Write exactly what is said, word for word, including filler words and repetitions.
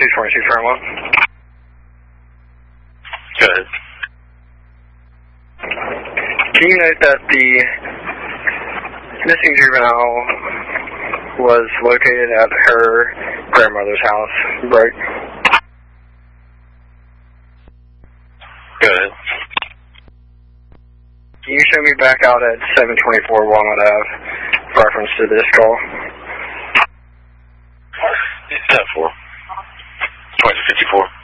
two twenty-two Fairmont. Go ahead. Can you note that the missing juvenile was located at her grandmother's house, right? Go ahead. Can you show me back out at seven twenty-four Walnut Ave, reference to this call? ten four. twenty fifty-four.